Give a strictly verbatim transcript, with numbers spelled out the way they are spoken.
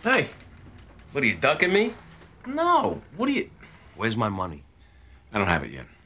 Hey, What are you ducking me? no. What do you... Where's my money? I don't have it yet.